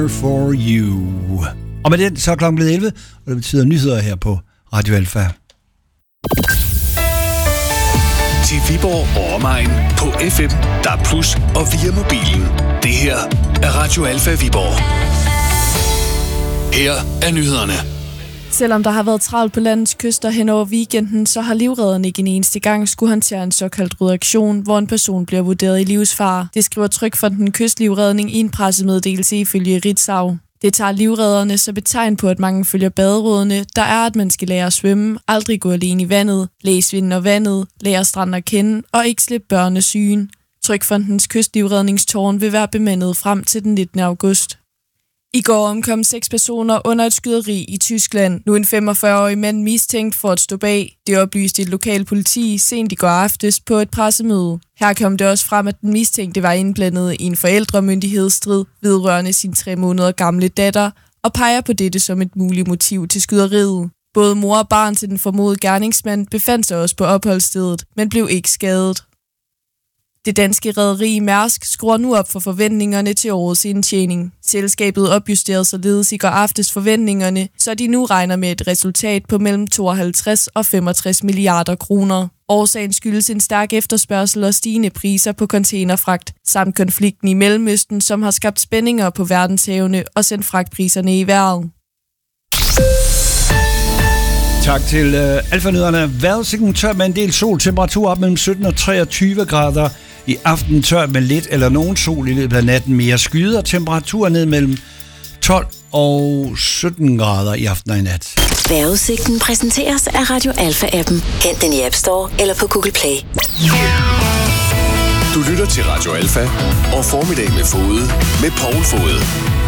For you. Og med den, så er klokken blevet 11, og det betyder nyheder her på Radio Alfa. Til Viborg og omegn på FM, DAB+ og via mobilen. Det her er Radio Alfa Viborg. Her er nyhederne. Selvom der har været travlt på landets kyster hen over weekenden, så har livredderne ikke en eneste gang skulle håndtere en såkaldt reaktion, hvor en person bliver vurderet i livsfare. Det skriver Trygfonden Kystlivredning i en pressemeddelelse ifølge Ritzau. Det tager livredderne så betegn på, at mange følger baderådene, der er, at man skal lære at svømme, aldrig gå alene i vandet, læse vinden og vandet, lære stranden at kende og ikke slippe børnesygen. Trygfondens Kystlivredningstårn vil være bemandet frem til den 19. august. I går omkom 6 personer under et skyderi i Tyskland. Nu en 45-årig mand mistænkt for at stå bag. Det oplyste et lokalt politi sent i går aftes på et pressemøde. Her kom det også frem, at den mistænkte var indblandet i en forældremyndighedsstrid vedrørende sin 3 måneder gamle datter, og peger på dette som et muligt motiv til skyderiet. Både mor og barn til den formodede gerningsmand befandt sig også på opholdsstedet, men blev ikke skadet. Det danske rederi Mærsk skruer nu op for forventningerne til årets indtjening. Selskabet opjusterede således i går aftes forventningerne, så de nu regner med et resultat på mellem 52 og 65 milliarder kroner. Årsagen skyldes en stærk efterspørgsel og stigende priser på containerfragt, samt konflikten i Mellemøsten, som har skabt spændinger på verdenshavene og sendt fragtpriserne i vejret. Tak til Alfa-nyderne. Vejrudsigten tør med en del sol, temperatur op mellem 17 og 23 grader. I aften tør med lidt eller nogen sol, i løbet af natten mere skyde, og temperatur ned mellem 12 og 17 grader i aften og i nat. Vejrudsigten præsenteres af Radio Alfa-appen. Hent den i App Store eller på Google Play. Du lytter til Radio Alfa og Formiddag med Fode med Poul Fode.